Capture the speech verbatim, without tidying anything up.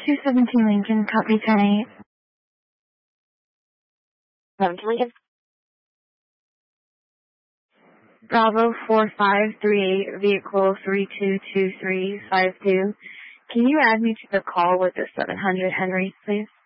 two seventeen Lincoln, copy ten eight. seventeen Lincoln. Bravo four five three eight, vehicle three two two three five two. Can you add me to the call with the seven hundred Henry, please?